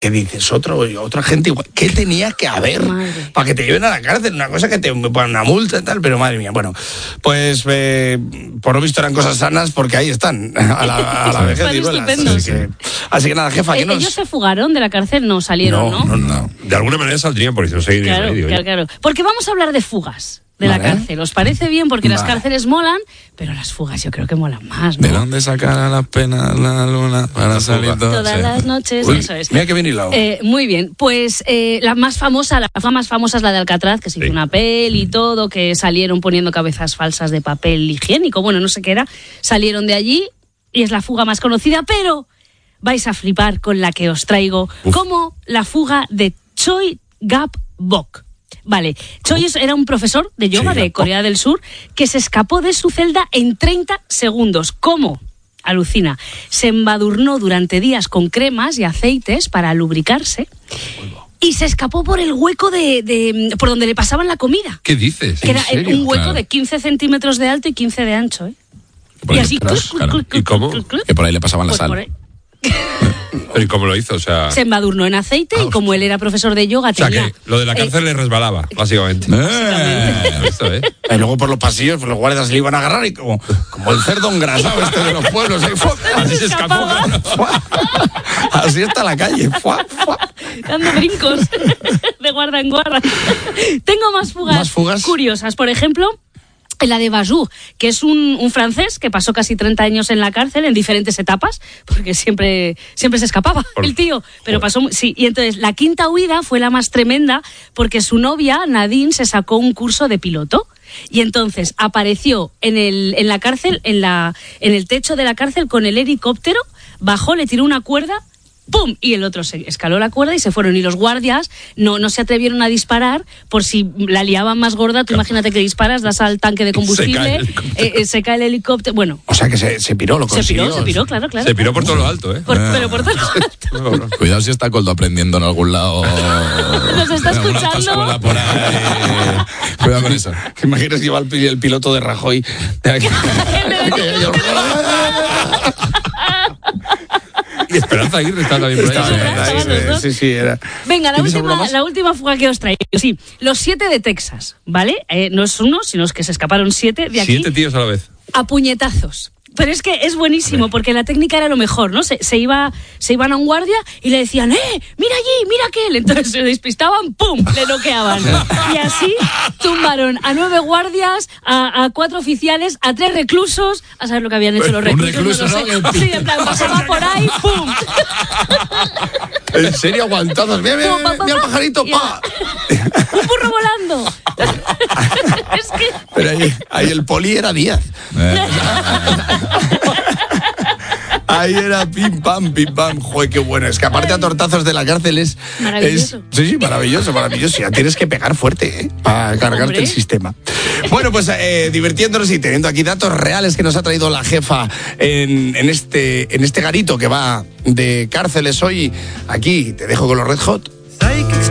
que dices, otra gente igual. ¿Qué tenía que haber para que te lleven a la cárcel? Una cosa que te ponen una multa y tal, pero madre mía. Bueno, pues por lo visto eran cosas sanas porque ahí están, a la vejez de estupendos. Así que nada, jefa, ¿Ellos se fugaron de la cárcel? No salieron, ¿no? De alguna manera saldrían porque si no seguirían ahí. Claro. Porque vamos a hablar de fugas de la cárcel. ¿Os parece bien? Porque las cárceles molan, pero las fugas yo creo que molan más, ¿no? ¿De dónde sacar a las penas la luna para salir todas las noches? Uy, eso es. Mira que bien hilado. Muy bien, pues la fuga más famosa es la de Alcatraz, que se hizo una peli y todo, que salieron poniendo cabezas falsas de papel higiénico, bueno, no sé qué era, salieron de allí y es la fuga más conocida, pero vais a flipar con la que os traigo, como la fuga de Choi Gap-bok. Vale, Choi era un profesor de yoga de Corea del Sur que se escapó de su celda en 30 segundos. ¿Cómo? Alucina. Se embadurnó durante días con cremas y aceites para lubricarse y se escapó por el hueco por donde le pasaban la comida. ¿Qué dices? Que era un hueco de 15 centímetros de alto y 15 de ancho, ¿eh? Y así... ¿Y cómo? Que por ahí le pasaban la sal. ¿Y cómo lo hizo? O sea... Se embadurnó en aceite y como él era profesor de yoga tenía... O sea, que lo de la cárcel le resbalaba, básicamente. Esto, Y luego por los pasillos, pues los guardias le iban a agarrar y como el cerdo engrasado de los pueblos. así se escapó. Así está la calle. Dando brincos de guarda en guarda. Tengo más fugas curiosas. Por ejemplo... la de Bajou, que es un francés que pasó casi 30 años en la cárcel en diferentes etapas, porque siempre se escapaba el tío, pero pasó... Sí, y entonces la quinta huida fue la más tremenda porque su novia, Nadine, se sacó un curso de piloto y entonces apareció en la cárcel, en el techo de la cárcel con el helicóptero, bajó, le tiró una cuerda, ¡pum! Y el otro se escaló la cuerda y se fueron. Y los guardias no se atrevieron a disparar por si la liaban más gorda. Tú imagínate que disparas, das al tanque de combustible, se cae el helicóptero. Bueno. O sea que se piró, lo consiguió. Se piró, claro. Se piró por todo lo alto, ¿eh? Pero por todo lo alto. Cuidado si está Coldo aprendiendo en algún lado. Nos está escuchando. Por ahí. Cuidado con eso. ¿Te imaginas que iba el piloto de Rajoy? Y Esperanza Aguirre está también por ahí. Sí, era. Venga, la última fuga que os traigo. Sí, los 7 de Texas, ¿vale? No es uno, sino es que se escaparon 7 de aquí. 7 tíos a la vez. A puñetazos. Pero es que es buenísimo, porque la técnica era lo mejor, ¿no? Se iban a un guardia y le decían, mira allí, mira aquel. Entonces se despistaban, ¡pum!, le noqueaban. Y así tumbaron a 9 guardias, a 4 oficiales, a 3 reclusos. A saber lo que habían hecho los reclusos. Un recluso, ¿no? Sí, en plan, pasaba por ahí, ¡pum! ¿En serio aguantados? Mira el pajarito, ¡pa! ¡Un burro volando! Es que... Pero ahí el poli era Díaz. Ahí era pim pam. Joder, qué bueno. Es que aparte a tortazos de la cárcel es... Maravilloso. Sí, maravilloso. Ya tienes que pegar fuerte, para cargarte el sistema. Bueno, pues divirtiéndonos y teniendo aquí datos reales que nos ha traído la jefa en este garito que va de cárceles hoy. Aquí te dejo con los Red Hot.